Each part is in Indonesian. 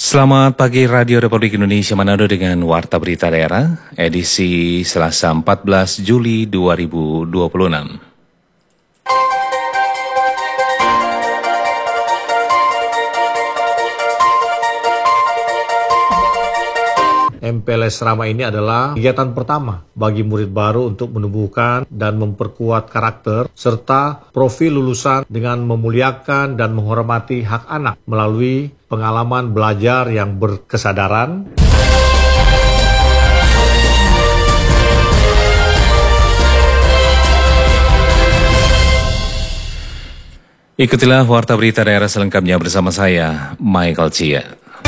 Selamat pagi Radio Republik Indonesia Manado dengan Warta Berita Daerah, edisi Selasa 14 Juli 2026. MPLS Rama ini adalah kegiatan pertama bagi murid baru untuk menumbuhkan dan memperkuat karakter serta profil lulusan dengan memuliakan dan menghormati hak anak melalui pengalaman belajar yang berkesadaran. Ikutilah Warta Berita Daerah selengkapnya bersama saya, Michael Chia.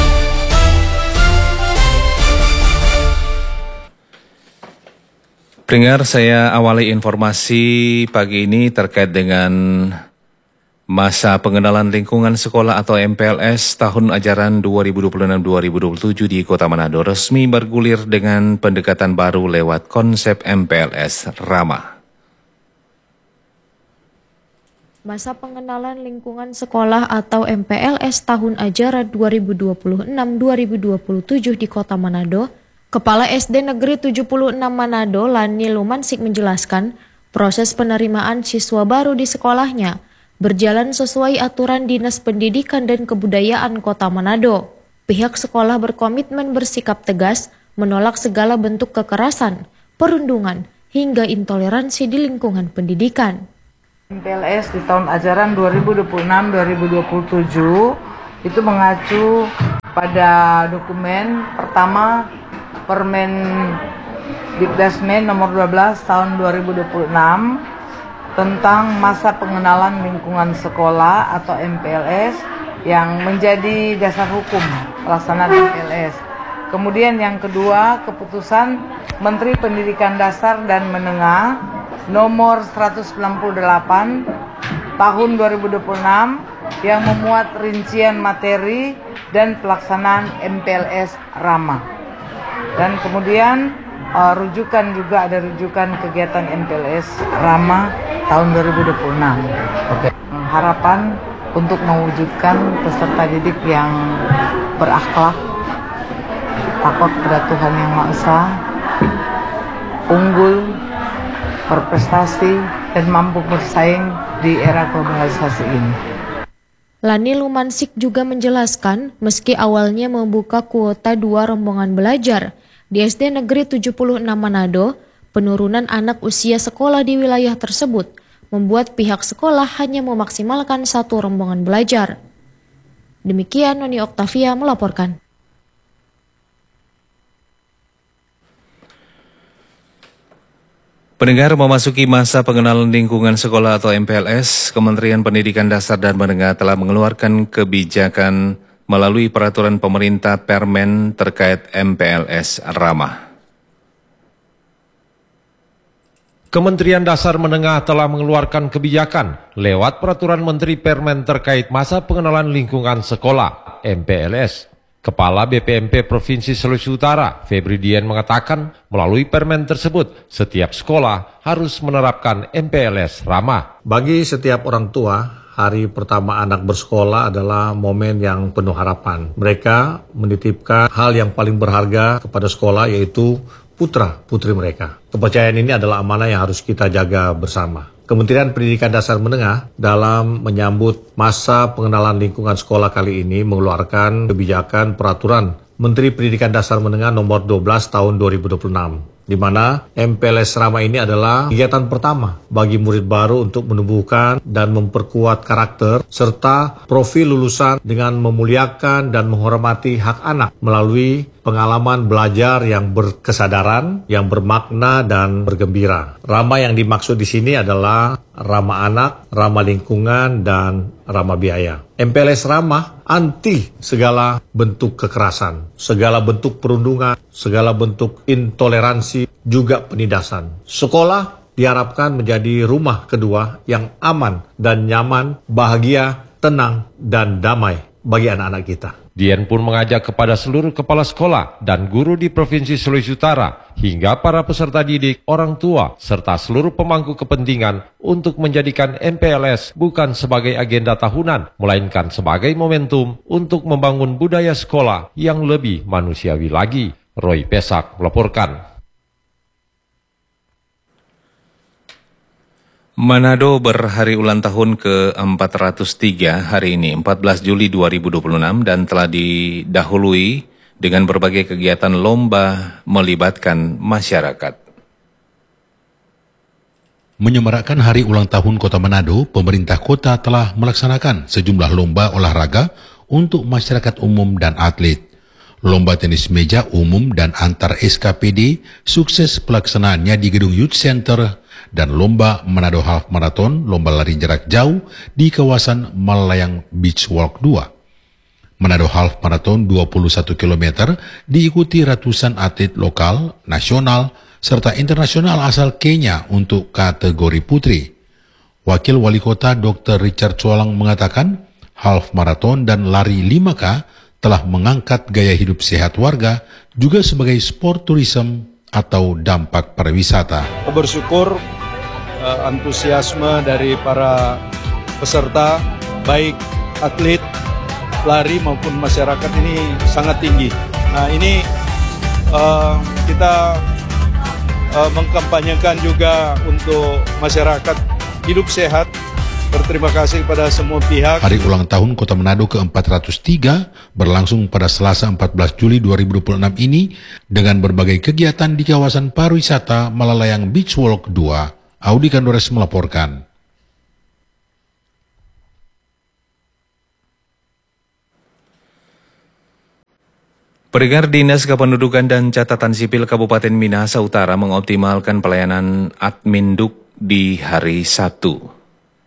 Pendengar, saya awali informasi pagi ini terkait dengan masa pengenalan lingkungan sekolah atau MPLS tahun ajaran 2026-2027 di Kota Manado resmi bergulir dengan pendekatan baru lewat konsep MPLS Rama. Masa pengenalan lingkungan sekolah atau MPLS tahun ajaran 2026-2027 di Kota Manado, Kepala SD Negeri 76 Manado, Lani Lumansik menjelaskan, proses penerimaan siswa baru di sekolahnya berjalan sesuai aturan Dinas Pendidikan dan Kebudayaan Kota Manado. Pihak sekolah berkomitmen bersikap tegas, menolak segala bentuk kekerasan, perundungan, hingga intoleransi di lingkungan pendidikan. MPLS di tahun ajaran 2026-2027 itu mengacu pada dokumen pertama Permen Dikdasmen nomor 12 tahun 2026 tentang masa pengenalan lingkungan sekolah atau MPLS yang menjadi dasar hukum pelaksanaan MPLS. Kemudian yang kedua, keputusan Menteri Pendidikan Dasar dan Menengah nomor 198 tahun 2026 yang memuat rincian materi dan pelaksanaan MPLS Rama. Dan kemudian rujukan juga ada rujukan kegiatan MPLS Rama tahun 2026. Harapan untuk mewujudkan peserta didik yang berakhlak, takut kepada Tuhan Yang Maha Esa, unggul, berprestasi, dan mampu bersaing di era globalisasi ini. Lani Lumansik juga menjelaskan, meski awalnya membuka kuota 2 rombongan belajar di SD Negeri 76 Manado, penurunan anak usia sekolah di wilayah tersebut membuat pihak sekolah hanya memaksimalkan 1 rombongan belajar. Demikian Noni Oktavia melaporkan. Pendengar, memasuki masa pengenalan lingkungan sekolah atau MPLS, Kementerian Pendidikan Dasar dan Menengah telah mengeluarkan kebijakan melalui peraturan pemerintah Permen terkait MPLS Rama. Kementerian Dasar Menengah telah mengeluarkan kebijakan lewat peraturan Menteri Permen terkait masa pengenalan lingkungan sekolah MPLS. Kepala BPMP Provinsi Sulawesi Utara, Febri Dian mengatakan, melalui permen tersebut, setiap sekolah harus menerapkan MPLS Rama. Bagi setiap orang tua, hari pertama anak bersekolah adalah momen yang penuh harapan. Mereka menitipkan hal yang paling berharga kepada sekolah, yaitu putra-putri mereka. Kepercayaan ini adalah amanah yang harus kita jaga bersama. Kementerian Pendidikan Dasar Menengah dalam menyambut masa pengenalan lingkungan sekolah kali ini mengeluarkan kebijakan peraturan Menteri Pendidikan Dasar Menengah nomor 12 tahun 2026. Di mana MPLS Rama ini adalah kegiatan pertama bagi murid baru untuk menumbuhkan dan memperkuat karakter serta profil lulusan dengan memuliakan dan menghormati hak anak melalui pengalaman belajar yang berkesadaran, yang bermakna dan bergembira. Rama yang dimaksud di sini adalah ramah anak, ramah lingkungan, dan ramah biaya. MPLS Rama anti segala bentuk kekerasan, segala bentuk perundungan, segala bentuk intoleransi, juga penindasan. Sekolah diharapkan menjadi rumah kedua yang aman dan nyaman, bahagia, tenang, dan damai. bagi anak-anak kita. Dian pun mengajak kepada seluruh kepala sekolah dan guru di Provinsi Sulawesi Utara hingga para peserta didik, orang tua, serta seluruh pemangku kepentingan untuk menjadikan MPLS bukan sebagai agenda tahunan, melainkan sebagai momentum untuk membangun budaya sekolah yang lebih manusiawi lagi. Roy Pesak melaporkan. Manado berhari ulang tahun ke-403 hari ini, 14 Juli 2026 dan telah didahului dengan berbagai kegiatan lomba melibatkan masyarakat. Menyemarakkan hari ulang tahun Kota Manado, pemerintah kota telah melaksanakan sejumlah lomba olahraga untuk masyarakat umum dan atlet. Lomba tenis meja umum dan antar SKPD sukses pelaksanaannya di Gedung Youth Center dan lomba Manado Half Marathon, lomba lari jarak jauh di kawasan Malayang Beach Walk 2. Manado Half Marathon 21 km diikuti ratusan atlet lokal, nasional, serta internasional asal Kenya untuk kategori putri. Wakil Wali Kota Dr. Richard Sualang mengatakan, Half Marathon dan lari 5K telah mengangkat gaya hidup sehat warga juga sebagai sport tourism atau dampak pariwisata. Bersyukur antusiasme dari para peserta, baik atlet, lari maupun masyarakat ini sangat tinggi. Nah ini kita mengkampanyekan juga untuk masyarakat hidup sehat. Berterima kasih kepada semua pihak. Hari ulang tahun Kota Manado ke-403 berlangsung pada Selasa 14 Juli 2026 ini dengan berbagai kegiatan di kawasan pariwisata Malalayang Beach Walk 2. Audi Kandores melaporkan. Pendengar, Dinas Kependudukan dan Catatan Sipil Kabupaten Minahasa Utara mengoptimalkan pelayanan Adminduk di hari Sabtu.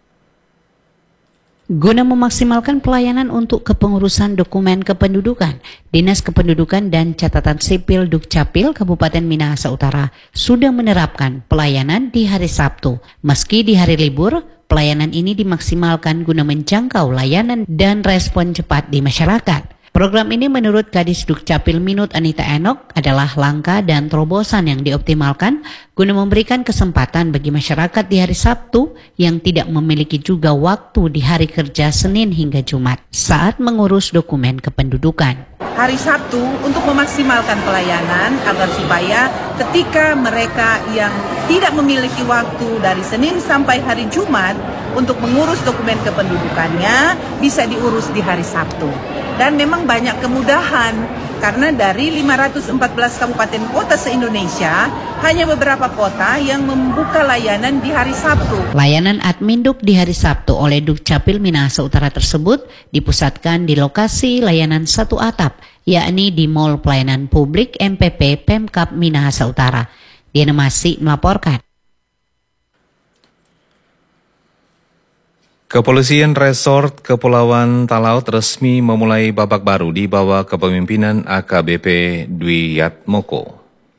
Guna memaksimalkan pelayanan untuk kepengurusan dokumen kependudukan, Dinas Kependudukan dan Catatan Sipil Dukcapil Kabupaten Minahasa Utara sudah menerapkan pelayanan di hari Sabtu. Meski di hari libur, pelayanan ini dimaksimalkan guna menjangkau layanan dan respon cepat di masyarakat. Program ini menurut Kadis Dukcapil Minut Anita Enok adalah langkah dan terobosan yang dioptimalkan guna memberikan kesempatan bagi masyarakat di hari Sabtu yang tidak memiliki juga waktu di hari kerja Senin hingga Jumat saat mengurus dokumen kependudukan. Hari Sabtu untuk memaksimalkan pelayanan agar supaya ketika mereka yang tidak memiliki waktu dari Senin sampai hari Jumat untuk mengurus dokumen kependudukannya bisa diurus di hari Sabtu. Dan memang banyak kemudahan karena dari 514 kabupaten kota se-Indonesia hanya beberapa kota yang membuka layanan di hari Sabtu. Layanan Adminduk di hari Sabtu oleh Dukcapil Minahasa Utara tersebut dipusatkan di lokasi layanan satu atap, yakni di Mall Pelayanan Publik MPP Pemkab Minahasa Utara. Diana Masih melaporkan. Kepolisian Resort Kepulauan Talaut resmi memulai babak baru di bawah kepemimpinan AKBP Dwi Yatmoko.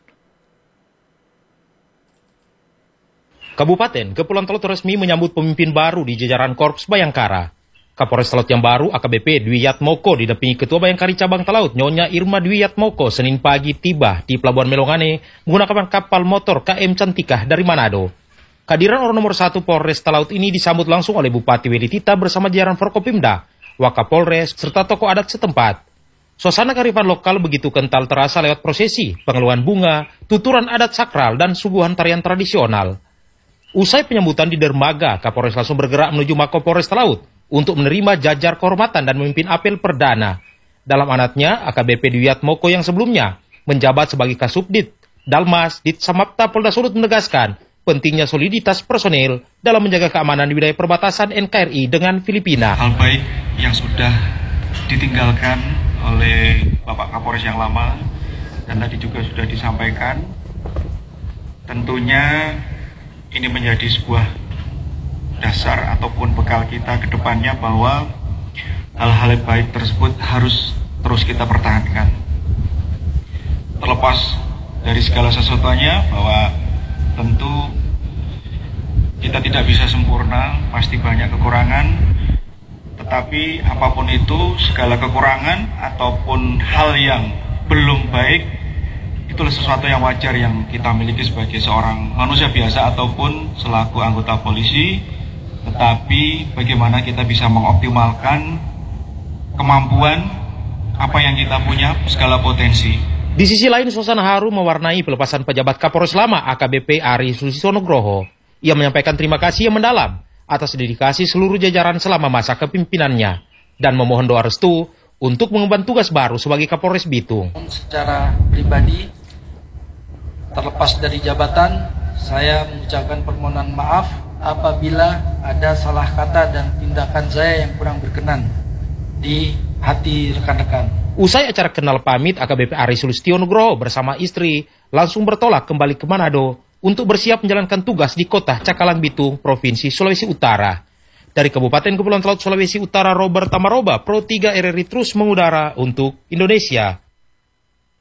Kabupaten Kepulauan Talaut resmi menyambut pemimpin baru di jajaran Korps Bayangkara. Kapolres Talaut yang baru AKBP Dwi Yatmoko didampingi Ketua Bayangkari Cabang Talaut Nyonya Irma Dwi Yatmoko Senin pagi tiba di Pelabuhan Melongane menggunakan kapal motor KM Cantikah dari Manado. Kehadiran orang nomor 1 Polres Talaut ini disambut langsung oleh Bupati Welitita bersama jajaran Forkopimda, Wakapolres, serta tokoh adat setempat. Suasana kearifan lokal begitu kental terasa lewat prosesi, pengeluhan bunga, tuturan adat sakral, dan suguhan tarian tradisional. Usai penyambutan di dermaga, Kapolres langsung bergerak menuju Mako Polres Talaut untuk menerima jajar kehormatan dan memimpin apel perdana. Dalam amanatnya, AKBP Dwi Yatmoko yang sebelumnya menjabat sebagai Kasubdit, Dalmas, Ditsamapta Polda Sulut menegaskan pentingnya soliditas personel dalam menjaga keamanan di wilayah perbatasan NKRI dengan Filipina. Hal baik yang sudah ditinggalkan oleh Bapak Kapolres yang lama dan tadi juga sudah disampaikan, tentunya ini menjadi sebuah dasar ataupun bekal kita ke depannya bahwa hal-hal baik tersebut harus terus kita pertahankan. Terlepas dari segala sesuatunya bahwa tentu kita tidak bisa sempurna, pasti banyak kekurangan, Tetapi apapun itu, segala kekurangan ataupun hal yang belum baik, itulah sesuatu yang wajar yang kita miliki sebagai seorang manusia biasa ataupun selaku anggota polisi. Tetapi bagaimana kita bisa mengoptimalkan kemampuan apa yang kita punya, segala potensi. Di sisi lain, suasana haru mewarnai pelepasan pejabat Kapolres lama AKBP Ari Susiswono Nugroho. Ia menyampaikan terima kasih yang mendalam atas dedikasi seluruh jajaran selama masa kepemimpinannya dan memohon doa restu untuk mengemban tugas baru sebagai Kapolres Bitung. Secara pribadi, terlepas dari jabatan, saya mengucapkan permohonan maaf apabila ada salah kata dan tindakan saya yang kurang berkenan di hati rekan-rekan. Usai acara kenal pamit, AKBP Ari Susiswono Nugroho bersama istri langsung bertolak kembali ke Manado untuk bersiap menjalankan tugas di kota Cakalang Bitung, Provinsi Sulawesi Utara. Dari Kabupaten Kepulauan Talaut Sulawesi Utara, Robert Tamaroba, Pro 3 RRI terus mengudara untuk Indonesia.